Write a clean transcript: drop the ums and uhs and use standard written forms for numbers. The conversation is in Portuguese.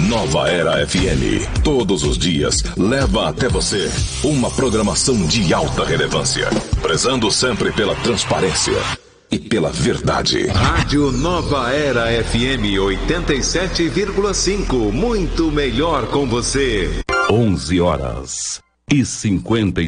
Nova Era FM, todos os dias, leva até você uma programação de alta relevância, prezando sempre pela transparência e pela verdade. Rádio Nova Era FM 87,5, muito melhor com você. 11h50